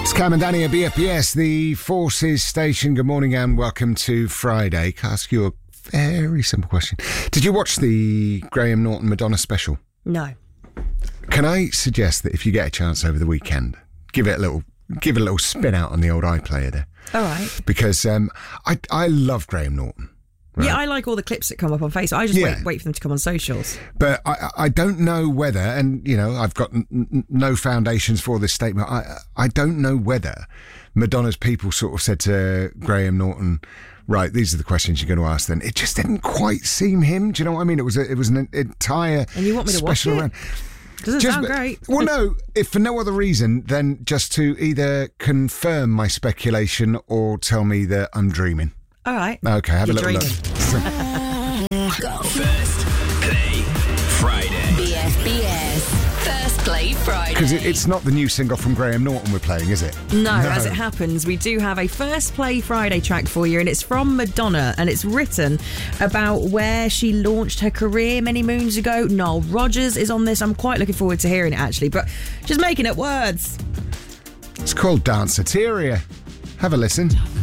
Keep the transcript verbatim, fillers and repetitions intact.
It's Cam and Danny at B F B S, the Forces Station. Good morning and welcome to Friday. Can I ask you a very simple question? Did you watch the Graham Norton Madonna special? No. Can I suggest that if you get a chance over the weekend, give it a little, give it a little spin out on the old iPlayer there? All right. Because um, I I love Graham Norton. Right? Yeah, I like all the clips that come up on Facebook. I just Yeah. wait wait for them to come on socials. But I, I don't know whether, and you know, I've got n- n- no foundations for this statement. I I don't know whether Madonna's people sort of said to Graham Norton, right, these are the questions you're going to ask. Then it just didn't quite seem him. Do you know what I mean? It was a, it was an entire And you want me to watch special it? round. Doesn't Just- sound great. Well, no, if for no other reason than just to either confirm my speculation or tell me that I'm dreaming. All right. Okay, have You're a little dreaming. look. First Play Friday. B F B S First Play Friday. Because it, it's not the new single from Graham Norton we're playing, is it? No, as it happens, we do have a First Play Friday track for you, and it's from Madonna, and it's written about where she launched her career many moons ago. Noel Rogers is on this. I'm quite looking forward to hearing it, actually, but just making up words. It's called Danceteria. Have a listen.